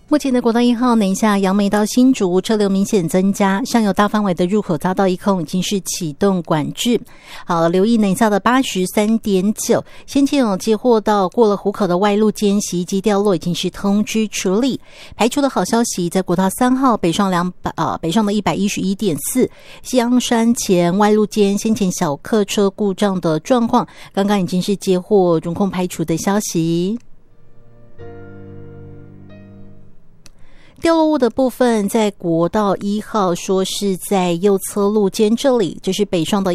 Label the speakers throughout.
Speaker 1: 目前的国道1号南下杨梅到新竹车流明显增加，上游大范围的入口匝道一空已经是启动管制。好，留意南下的83.9，先前有接获到过了湖口的外路间洗衣机掉落，已经是通知处理。排除的好消息，在国道3号北上的111.4，西洋山前外路间先前小客车故障的状况，刚刚已经是接获中控排除的消息。掉落物的部分，在国道1号说是在右侧路肩这里，就是北上的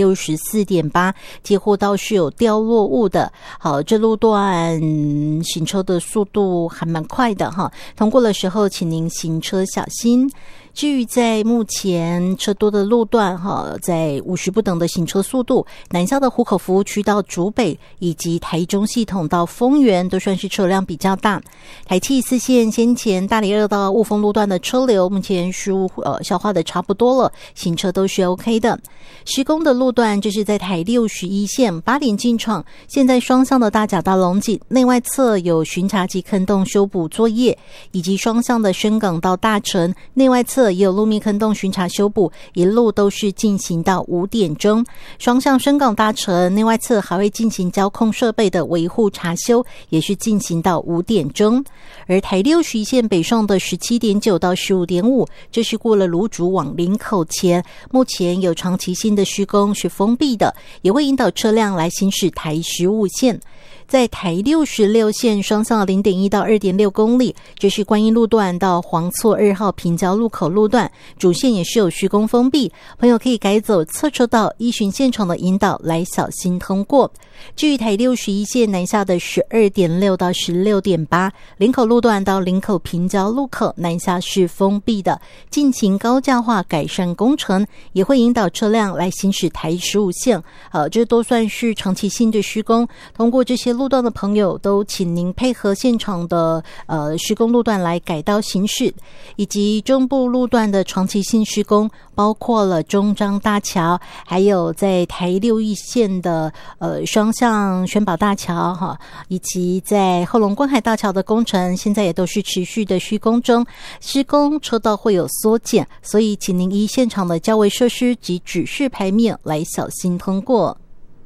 Speaker 1: 164.8，接获到是有掉落物的。好，这路段行车的速度还蛮快的哈，通过的时候请您行车小心。至于在目前车多的路段在50不等的行车速度，南下的湖口服务区到竹北以及台中系统到丰原都算是车辆比较大。台七4线先前大里2到雾峰路段的车流目前是消化的差不多了，行车都是 OK 的。施工的路段就是在台61线8点进场，现在双向的大甲到龙井内外侧有巡查及坑洞修补作业，以及双向的深港到大城内外侧也有路面坑洞巡查修补，一路都是进行到5点钟。双向深港大城内外侧还会进行交控设备的维护查修，也是进行到5点钟。而台61线北上的17.9到15.5，这是过了芦竹往林口前，目前有长期性的施工是封闭的，也会引导车辆来行驶台15线。在台66线双向 0.1 到 2.6 公里，这是观音路段到黄厝2号平交路口路段，主线也是有施工封闭，朋友可以改走侧车道，依循现场的引导来小心通过。至于台61线南下的 12.6 到 16.8， 林口路段到林口平交路口南下是封闭的，进行高架化改善工程，也会引导车辆来行驶台15线。这都算是长期性的施工，通过这些路段的朋友都请您配合现场的施工路段来改道行驶，以及中部路段的长期性施工，包括了中彰大桥，还有在台61线的双向宣宝大桥以及在后龙观海大桥的工程，现在也都是持续的施工中，施工车道会有缩减，所以请您依现场的交维设施及指示牌面来小心通过。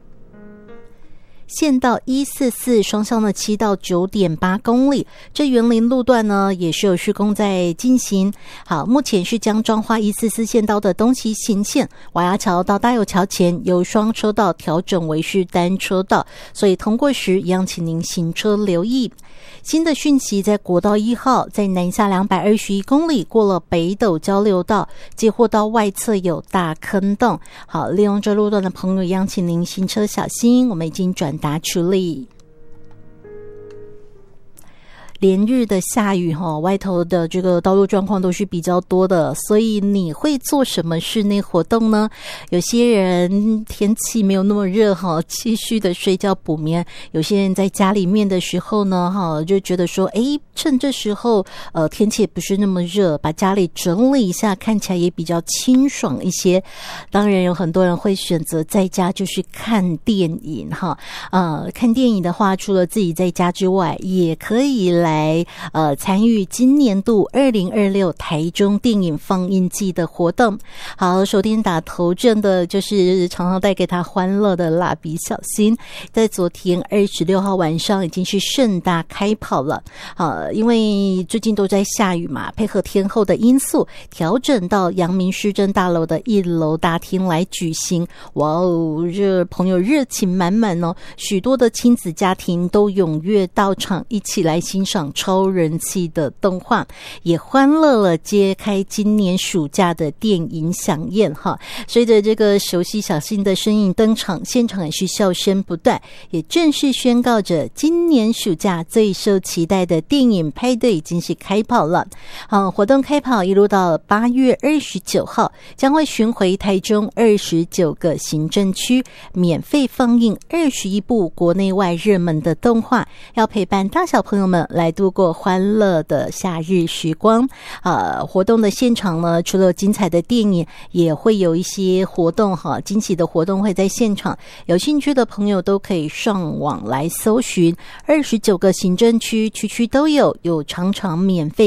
Speaker 1: 县道144双向的7到 9.8 公里，这园林路段呢也是有施工在进行。好，目前是将彰化144县道的东西行线瓦牙桥到大有桥前由双车道调整为是单车道，所以通过时一样请您行车留意。新的讯息，在国道1号在南下221公里过了北斗交流道，接获到外侧有大坑洞。好，利用这路段的朋友一样请您行车小心，我们已经转达处理。连日的下雨外头的这个道路状况都是比较多的，所以你会做什么室内活动呢？有些人天气没有那么热继续的睡觉补眠，有些人在家里面的时候呢就觉得说趁这时候天气也不是那么热，把家里整理一下，看起来也比较清爽一些。当然有很多人会选择在家就是看电影看电影的话，除了自己在家之外，也可以来参与今年度2026台中电影放映季的活动。好，首先打头阵的就是常常带给他欢乐的蜡笔小新，在昨天26号晚上已经是盛大开跑了。因为最近都在下雨嘛，配合天候的因素，调整到阳明市政大楼的1楼大厅来举行。哇哦，这朋友热情满满许多的亲子家庭都踊跃到场，一起来欣赏超人气的动画，也欢乐了揭开今年暑假的电影飨宴随着这个熟悉小新的身影登场，现场也是笑声不断，也正式宣告着今年暑假最受期待的电影派对已经是开跑了。活动开跑一路到8月29号，将会巡回台中29个行政区，免费放映21部国内外热门的动画，要陪伴大小朋友们来度过欢乐的夏日时光。活动的现场呢，除了精彩的电影，也会有一些活动惊喜的活动会在现场，有兴趣的朋友都可以上网来搜寻，29个行政区，区区都有常常免费